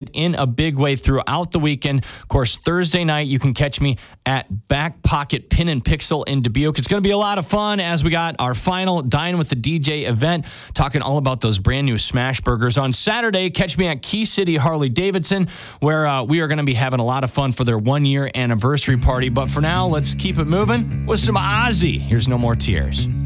it in a big way throughout the weekend. Of course, Thursday night, you can catch me at Back Pocket Pin and Pixel in Dubuque. It's going to be a lot of fun as we got our final Dine with the DJ event, talking all about those brand new smash burgers. On Saturday, catch me at Key City Harley Davidson, where we are going to be having a lot of fun for their 1-year anniversary party. But for now, let's keep it moving with some Ozzy. Here's No More Tears.